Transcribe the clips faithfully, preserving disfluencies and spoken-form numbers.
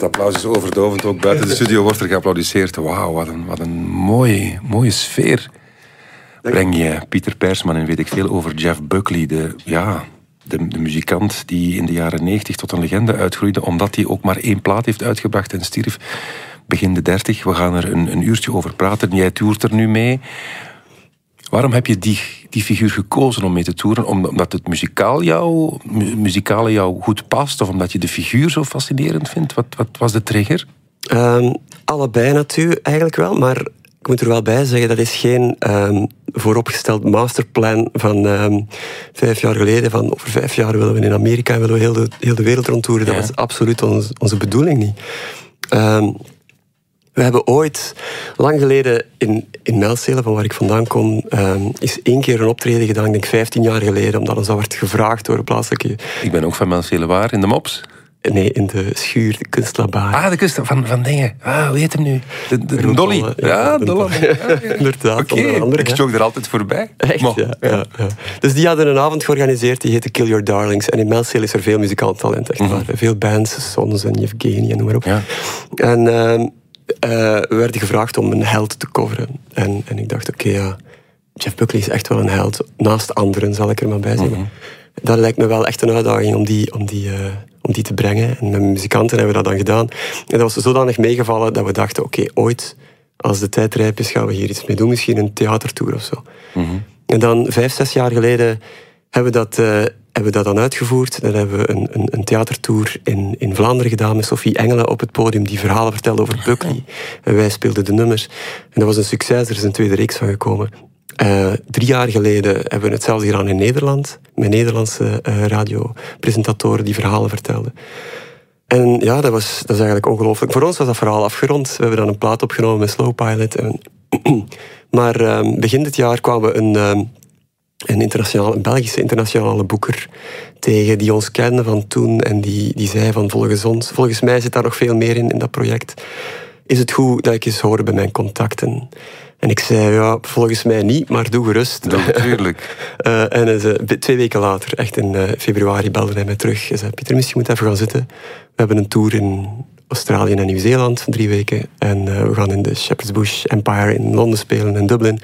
Het applaus is overdovend. Ook buiten de studio wordt er geapplaudisseerd. Wauw, wat een, wat een mooie, mooie sfeer. Breng je Pieter Persman en weet ik veel over Jeff Buckley. De, ja, de, de muzikant die in de jaren negentig tot een legende uitgroeide. Omdat hij ook maar één plaat heeft uitgebracht en stierf begin de dertig. We gaan er een, een uurtje over praten. Jij toert er nu mee. Waarom heb je die, die figuur gekozen om mee te toeren? Omdat het muzikaal jou, mu- muzikale jou goed past? Of omdat je de figuur zo fascinerend vindt? Wat, wat was de trigger? Um, allebei natuurlijk eigenlijk wel, maar ik moet er wel bij zeggen, dat is geen um, vooropgesteld masterplan van um, vijf jaar geleden. Van over vijf jaar willen we in Amerika en willen we heel de, heel de wereld rondtoeren. Dat ja. was absoluut ons, onze bedoeling niet. Um, We hebben ooit, lang geleden, in, in Mijlselen, van waar ik vandaan kom, um, is één keer een optreden gedaan, ik denk vijftien jaar geleden, omdat ons dat werd gevraagd door een plaatselijke... Ik ben ook van Mijlselen, waar? In de Mops? Nee, in de schuur, de kunstlabaar. Ah, de kunst van, van dingen. Ah, hoe heet hem nu? De, de, de Dolly. Ja, ja Dolly. Ja, ja. Inderdaad. Oké, okay. Ik jog er altijd voorbij. Echt, ja, ja, ja. Dus die hadden een avond georganiseerd, die heette Kill Your Darlings. En in Mijlselen is er veel muzikaal talent, echt mm-hmm. waar. Veel bands, Sons en Yevgeny en noem maar op. Ja. En... Um, Uh, we werden gevraagd om een held te coveren. En, en ik dacht, oké, okay, ja, Jeff Buckley is echt wel een held. Naast anderen, zal ik er maar bij zeggen. Mm-hmm. Dat lijkt me wel echt een uitdaging om die, om die, uh, om die te brengen. En met muzikanten hebben we dat dan gedaan. En dat was zodanig meegevallen dat we dachten, oké, okay, ooit, als de tijd rijp is, gaan we hier iets mee doen. Misschien een theatertour of zo. Mm-hmm. En dan, vijf, zes jaar geleden, hebben we dat... Uh, hebben we dat dan uitgevoerd. Dan hebben we een, een, een theatertour in, in Vlaanderen gedaan met Sophie Engelen op het podium die verhalen vertelde over Buckley. En wij speelden de nummers. En dat was een succes, er is een tweede reeks van gekomen. Uh, drie jaar geleden hebben we hetzelfde gedaan in Nederland. Met Nederlandse uh, radiopresentatoren die verhalen vertelden. En ja, dat was, dat is eigenlijk ongelooflijk. Voor ons was dat verhaal afgerond. We hebben dan een plaat opgenomen met Slow Pilot. En maar uh, begin dit jaar kwamen we een... Uh, Een, internationale, een Belgische internationale boeker tegen die ons kende van toen en die, die zei van volgens ons, volgens mij zit daar nog veel meer in, in dat project. Is het goed dat ik eens hoor bij mijn contacten? En ik zei, ja, volgens mij niet, maar doe gerust. Natuurlijk. uh, en uh, twee weken later, echt in uh, februari, belde hij mij terug. Hij zei, Pieter, misschien moet even gaan zitten. We hebben een tour in Australië en Nieuw-Zeeland van drie weken. En uh, we gaan in de Shepherd's Bush Empire in Londen spelen en Dublin.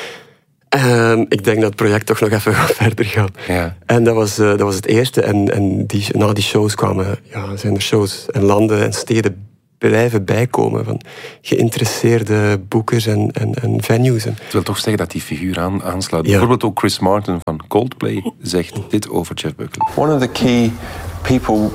Um, ik denk dat het project toch nog even gaat verder gaan. Ja. En dat was, uh, dat was het eerste. En, en die, na die shows kwamen, ja, zijn er shows en landen en steden blijven bijkomen van geïnteresseerde boekers en, en, en venues. Ik wil toch zeggen dat die figuur aan, aanslaat. Ja. Bijvoorbeeld ook Chris Martin van Coldplay zegt dit over Jeff Buckley. One of the key people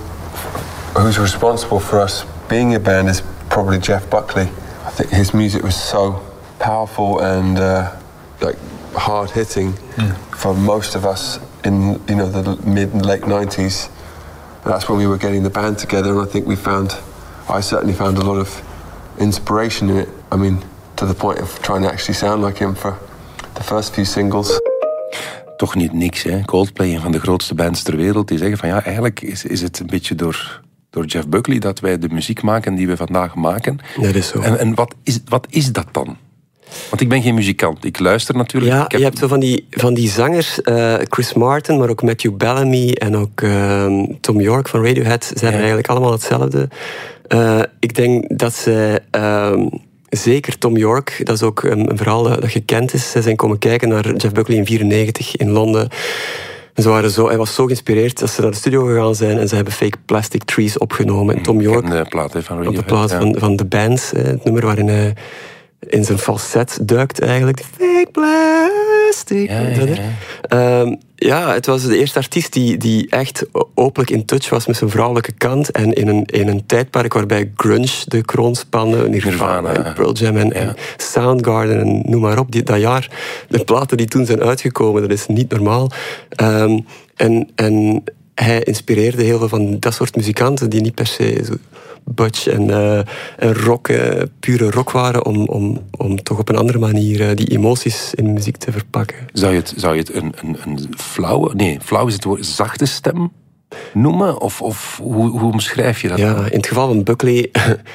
who's responsible for us being a band is probably Jeff Buckley. I think his music was so powerful and uh, like hard hitting mm. for most of us in you know the mid and late nineties. That's when we were getting the band together, and I think we found, I certainly found a lot of inspiration in it. I mean, to the point of trying to actually sound like him for the first few singles. Toch niet niks, hè? Coldplay, een van de grootste bands ter wereld, die zeggen van ja, eigenlijk is, is het een beetje door, door Jeff Buckley dat wij de muziek maken die we vandaag maken. Dat is zo. En, en wat, is, wat is dat dan? Want ik ben geen muzikant, ik luister natuurlijk. Ja, ik heb... je hebt zo van die, van die zangers, uh, Chris Martin, maar ook Matthew Bellamy en ook uh, Tom York van Radiohead, zijn ja. eigenlijk allemaal hetzelfde. Uh, ik denk dat ze, uh, zeker Tom York, dat is ook een, een verhaal dat gekend is, ze zijn komen kijken naar Jeff Buckley in vierennegentig in Londen. En ze waren zo, hij was zo geïnspireerd dat ze naar de studio gegaan zijn en ze hebben Fake Plastic Trees opgenomen. En Tom York, de plaat, he, van Radiohead, op de plaat ja. van, van The Bands, het nummer waarin hij in zijn falset duikt eigenlijk. Fake plastic. Ja, ja, ja. Um, ja, het was de eerste artiest die, die echt openlijk in touch was met zijn vrouwelijke kant. En in een, in een tijdperk waarbij grunge de kroon spande, Nirvana, Nirvana en Pearl Jam en, ja. en Soundgarden en noem maar op. Die, dat jaar, de platen die toen zijn uitgekomen, dat is niet normaal. Um, en, en hij inspireerde heel veel van dat soort muzikanten die niet per se zo butch en, uh, en rock, uh, pure rock waren, om, om, om toch op een andere manier uh, die emoties in muziek te verpakken. Zou je het, zou je het een, een, een flauwe, nee, flauw is het woord, zachte stem noemen? Of, of hoe, hoe omschrijf je dat? Ja, in het geval van Buckley,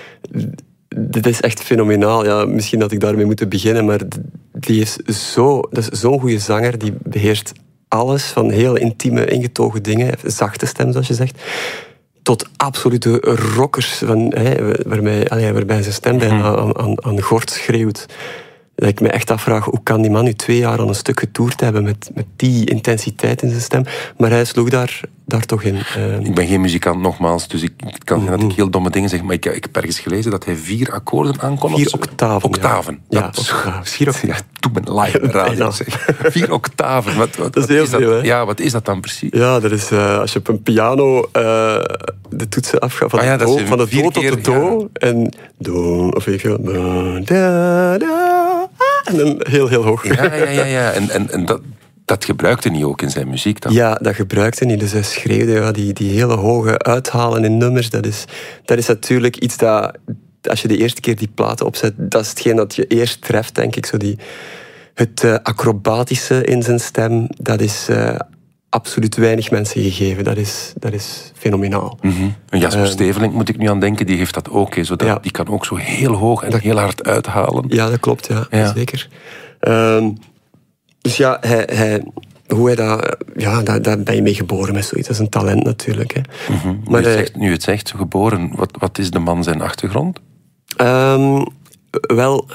dit is echt fenomenaal. Ja, misschien had ik daarmee moeten beginnen, maar die is zo, dat is zo'n goede zanger, die beheerst alles, van heel intieme, ingetogen dingen, zachte stem, zoals je zegt, tot absolute rockers, van, hè, waarbij, allee, waarbij zijn stem bijna aan, aan, aan gort schreeuwt. Dat ik me echt afvraag, hoe kan die man nu twee jaar aan een stuk getoerd hebben met, met die intensiteit in zijn stem. Maar hij sloeg daar, daar toch in. Uh... Ik ben geen muzikant, nogmaals, dus ik het kan mm-hmm. dat ik heel domme dingen zeg, maar ik, ik heb ergens gelezen dat hij vier akkoorden aankon. Vier octaven. Octaven. Ja, dat, octaven. Vier octaven. Ja, doe me live radio, zeg. Vier octaven. Wat, wat, dat is heel veel, hè? Ja, wat is dat dan precies? Ja, dat is uh, als je op een piano uh, de toetsen afgaat van, ah, ja, do, van de do tot de do. Ja. En do, of weet je wel, da, da, en dan heel, heel hoog. Ja, ja, ja. ja. En, en, en dat, dat gebruikte hij ook in zijn muziek dan? Ja, dat gebruikte hij. Dus hij schreeuwde, ja, die, die hele hoge uithalen in nummers. Dat is, dat is natuurlijk iets dat, als je de eerste keer die platen opzet, dat is hetgeen dat je eerst treft, denk ik. Zo die, het uh, acrobatische in zijn stem, dat is uh, absoluut weinig mensen gegeven. Dat is, dat is fenomenaal. Mm-hmm. En Jasper uh, Stevelink moet ik nu aan denken, die heeft dat ook. He, zodat, ja. Die kan ook zo heel hoog en dat, heel hard uithalen. Ja, dat klopt, ja, ja. Zeker. Um, dus ja, hij, hij, hoe hij dat... Ja, daar, daar ben je mee geboren met zoiets. Dat is een talent natuurlijk. Hè. Mm-hmm. Maar nu, hij, zegt, nu het zegt, geboren, wat, wat is de man zijn achtergrond? Um, wel,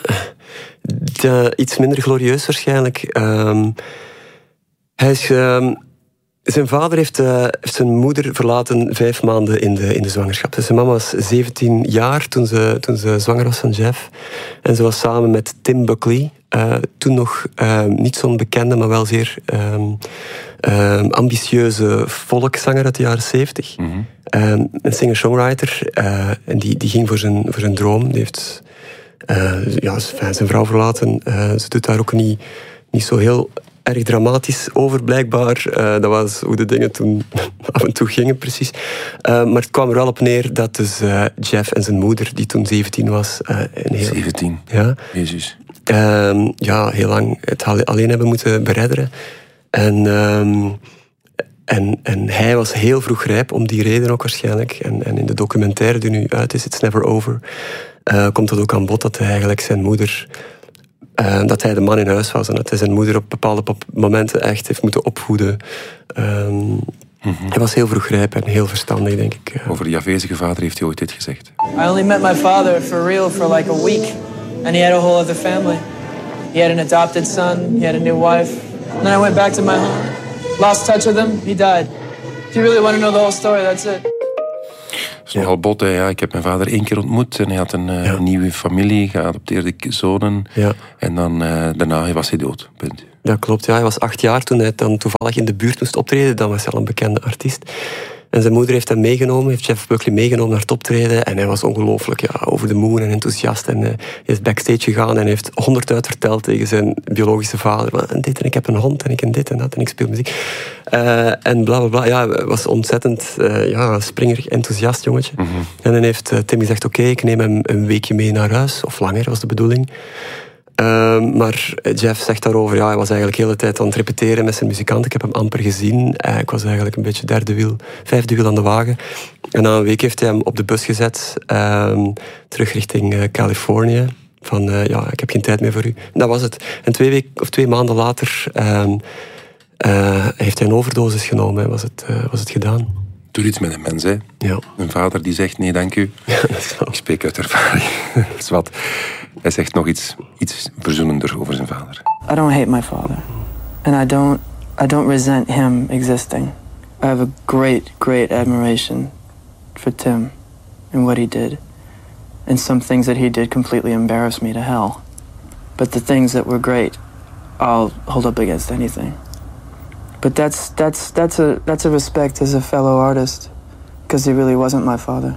de, iets minder glorieus waarschijnlijk. Um, hij is... Um, Zijn vader heeft, uh, heeft zijn moeder verlaten vijf maanden in de, in de zwangerschap. Dus zijn mama was zeventien jaar toen ze, toen ze zwanger was van Jeff. En ze was samen met Tim Buckley, uh, toen nog uh, niet zo'n bekende, maar wel zeer um, um, ambitieuze volkszanger uit de jaren zeventig. Mm-hmm. Um, een singer-songwriter. Uh, en die, die ging voor zijn, voor zijn droom. Die heeft uh, ja, zijn vrouw verlaten. Uh, ze doet daar ook niet, niet zo heel... erg dramatisch over, blijkbaar. Uh, dat was hoe de dingen toen af en toe gingen, precies. Uh, maar het kwam er wel op neer dat dus uh, Jeff en zijn moeder, die toen zeventien was... Uh, een heel, zeventien? Ja. Jezus. Uh, ja, heel lang het alleen hebben moeten beredderen. En, um, en, en hij was heel vroeg rijp, om die reden ook waarschijnlijk. En, en in de documentaire die nu uit is, It's Never Over, uh, komt dat ook aan bod dat hij eigenlijk zijn moeder... Uh, dat hij de man in huis was en dat hij zijn moeder op bepaalde momenten echt heeft moeten opvoeden. Um, mm-hmm. Hij was heel vroeg rijp en heel verstandig, denk ik. Uh. Over die afwezige vader heeft hij ooit dit gezegd. I only met my father for real for like a week. And he had a whole other family. He had an adopted son, he had a new wife. And then I went back to my home. Lost touch with him, he died. If you really want to know the whole story, that's it. Dat is nogal bot, hè. Ja, ik heb mijn vader één keer ontmoet en hij had een uh, ja. nieuwe familie, geadopteerde zonen. Ja. En dan, uh, daarna was hij dood. Punt. Dat klopt, ja. Hij was acht jaar toen hij dan toevallig in de buurt moest optreden. Dan was hij al een bekende artiest. En zijn moeder heeft hem meegenomen, heeft Jeff Buckley meegenomen naar het optreden. En hij was ongelooflijk ja, over de moon en enthousiast. En uh, hij is backstage gegaan en heeft honderd uit verteld tegen zijn biologische vader. En dit en ik heb een hond en ik en dit en dat en ik speel muziek. Uh, en bla bla bla. Ja, hij was ontzettend uh, ja, springerig, enthousiast jongetje. Mm-hmm. En dan heeft uh, Tim gezegd, oké, okay, ik neem hem een weekje mee naar huis. Of langer, was de bedoeling. Uh, maar Jeff zegt daarover, ja, hij was eigenlijk de hele tijd aan het repeteren met zijn muzikant. Ik heb hem amper gezien. Uh, ik was eigenlijk een beetje derde wiel, vijfde wiel aan de wagen. En na een week heeft hij hem op de bus gezet, uh, terug richting uh, Californië. Van, uh, ja, ik heb geen tijd meer voor u. En dat was het. En twee, week, of twee maanden later uh, uh, heeft hij een overdosis genomen en was het, uh, was het gedaan. Doe iets met een mens, hè. Ja. Een vader die zegt, nee, dank u. Ja, dat is wel. Ik spreek uit ervaring. Dat is wat. Hij zegt nog iets, iets verzoenender over zijn vader. I don't hate my father. And I don't, I don't resent him existing. I have a great, great admiration for Tim and what he did. And some things that he did completely embarrassed me to hell. But the things that were great, I'll hold up against anything. But that's that's that's a that's a respect as a fellow artist, because he really wasn't my father.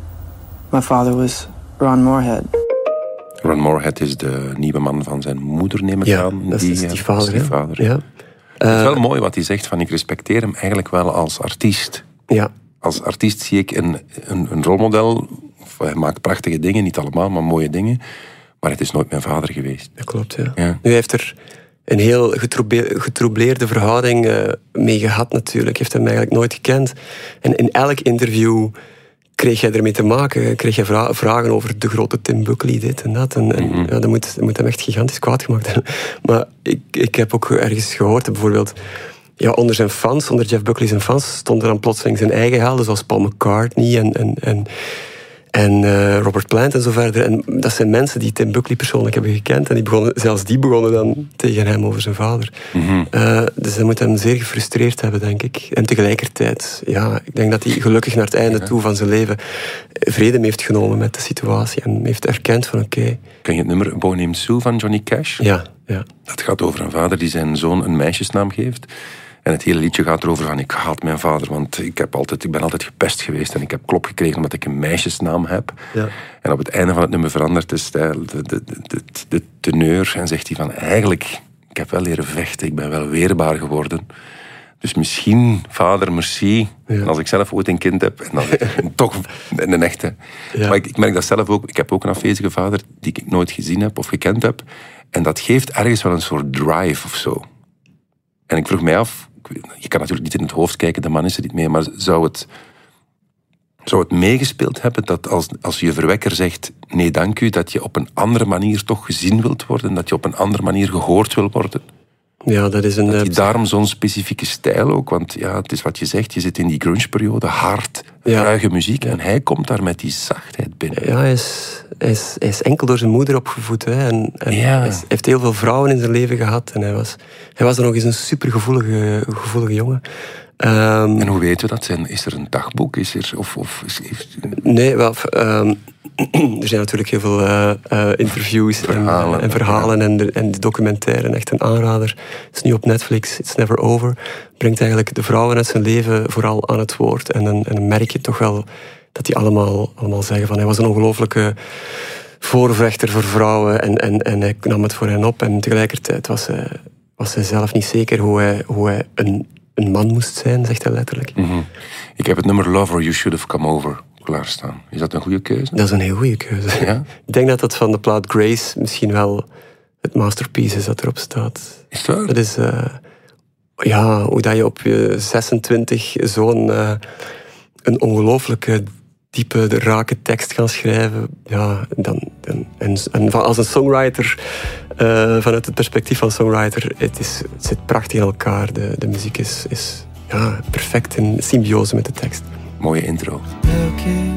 My father was Ron Moorhead. Ron Moorhead is de nieuwe man van zijn moeder, neem ik ja, aan. Dat die, is die vader. is die vader. Ja. Het is wel uh, mooi wat hij zegt, van ik respecteer hem eigenlijk wel als artiest. Ja. Als artiest zie ik een, een, een rolmodel. Hij maakt prachtige dingen, niet allemaal, maar mooie dingen. Maar het is nooit mijn vader geweest. Dat klopt, ja. ja. Nu heeft er een heel getroubleerde verhouding uh, mee gehad natuurlijk. Heeft hem eigenlijk nooit gekend. En in elk interview kreeg jij ermee te maken. Kreeg je vra- vragen over de grote Tim Buckley, dit en dat. En, en mm-hmm. ja, dat, moet, dat moet hem echt gigantisch kwaad gemaakt hebben. Maar ik, ik heb ook ergens gehoord, bijvoorbeeld... ja, onder zijn fans, onder Jeff Buckley zijn fans, stonden dan plotseling zijn eigen helden, zoals Paul McCartney en, en, en, en uh, Robert Plant en zo verder. En dat zijn mensen die Tim Buckley persoonlijk hebben gekend. En die begonnen, zelfs die begonnen dan tegen hem over zijn vader. Mm-hmm. Uh, dus dat moet hem zeer gefrustreerd hebben, denk ik. En tegelijkertijd, ja, ik denk dat hij gelukkig naar het einde toe van zijn leven vrede mee heeft genomen met de situatie. En heeft erkend van oké. Okay. Ken je het nummer Boy Named Sue van Johnny Cash? Ja, ja. Dat gaat over een vader die zijn zoon een meisjesnaam geeft. En het hele liedje gaat erover van ik haat mijn vader, want ik, heb altijd, ik ben altijd gepest geweest en ik heb klop gekregen omdat ik een meisjesnaam heb. Ja. En op het einde van het nummer verandert de stijl, de, de, de, de teneur en zegt hij van eigenlijk, ik heb wel leren vechten, ik ben wel weerbaar geworden. Dus misschien, vader, merci. Ja. En als ik zelf ooit een kind heb, en dan toch een echte. Ja. Maar ik, ik merk dat zelf ook, ik heb ook een afwezige vader die ik nooit gezien heb of gekend heb. En dat geeft ergens wel een soort drive of zo. En ik vroeg mij af, je kan natuurlijk niet in het hoofd kijken, de man is er niet mee, maar zou het, zou het meegespeeld hebben dat als, als je verwekker zegt, nee dank u, dat je op een andere manier toch gezien wilt worden, dat je op een andere manier gehoord wil worden? Ja, dat is een... Dat je daarom zo'n specifieke stijl ook, want ja, het is wat je zegt, je zit in die grunge-periode, hard, ja. ruige muziek, en hij komt daar met die zachtheid binnen. Ja, hij is, hij is, hij is enkel door zijn moeder opgevoed, hè, en, en ja. hij is, heeft heel veel vrouwen in zijn leven gehad, en hij was, hij was dan nog eens een supergevoelige gevoelige jongen. Um, en hoe weten we dat? Zijn, is er een dagboek? Is er, of, of, is, is... Nee, wel... Um, er zijn natuurlijk heel veel uh, uh, interviews verhalen, en, en verhalen ja. en, de, en de documentaire. Echt een aanrader. Het is nu op Netflix, It's Never Over. Brengt eigenlijk de vrouwen uit zijn leven vooral aan het woord. En dan, en dan merk je toch wel dat die allemaal, allemaal zeggen van hij was een ongelooflijke voorvechter voor vrouwen. En, en, en hij nam het voor hen op. En tegelijkertijd was hij, was hij zelf niet zeker hoe hij, hoe hij een, een man moest zijn, zegt hij letterlijk. Mm-hmm. Ik heb het nummer Lover, You Should Have Come Over klaarstaan. Is dat een goede keuze? Dat is een heel goede keuze. Ja? Ik denk dat dat van de plaat Grace misschien wel het masterpiece is dat erop staat. Is dat? Dat is... Uh, ja, hoe dat je op je zesentwintig zo'n... Uh, een ongelooflijke, diepe, rake tekst kan schrijven. Ja, dan... dan en, en als een songwriter... Uh, vanuit het perspectief van songwriter... Het, is, het zit prachtig in elkaar. De, de muziek is, is ja, perfect in symbiose met de tekst. Mooie intro. Looking